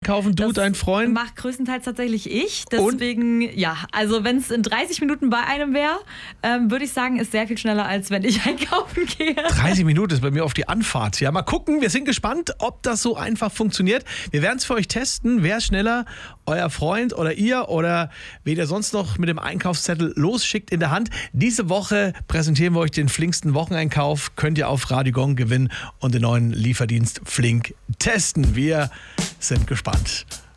einkaufen? Du, dein Freund? Macht größtenteils tatsächlich ich. Deswegen, ja, also wenn es in 30 Minuten bei einem wäre, würde ich sagen, ist sehr viel schneller, als wenn ich einkaufen gehe. 30 Minuten ist bei mir auf die Anfahrt. Ja, mal gucken. Wir sind gespannt, ob das so einfach funktioniert. Wir werden es für euch testen. Wer ist schneller? Euer Freund oder ihr oder wen ihr sonst noch mit dem Einkaufszettel losschickt in der Hand. Diese Woche präsentieren wir euch den flinksten Wocheneinkauf. Könnt ihr auf Radio Gong gewinnen und den neuen Lieferdienst Flink testen. Wir sind gespannt.